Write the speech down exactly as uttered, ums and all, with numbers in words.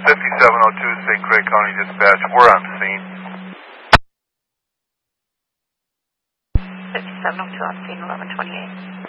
fifty-seven oh two Saint Croix County Dispatch, we're on scene. fifty-seven oh two on scene, eleven twenty-eight.